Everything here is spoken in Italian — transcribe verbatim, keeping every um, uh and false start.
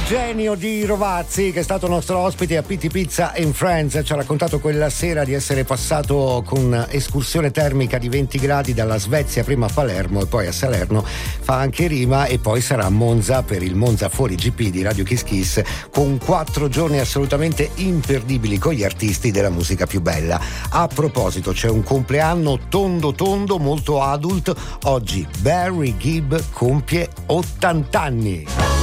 Eugenio Di Rovazzi, che è stato nostro ospite a Pitti Pizza and Friends, ci ha raccontato quella sera di essere passato con escursione termica di venti gradi dalla Svezia, prima a Palermo e poi a Salerno, fa anche rima, e poi sarà a Monza per il Monza Fuori G P di Radio Kiss Kiss, con quattro giorni assolutamente imperdibili con gli artisti della musica più bella. A proposito, c'è un compleanno tondo tondo, molto adult, oggi Barry Gibb compie ottanta anni.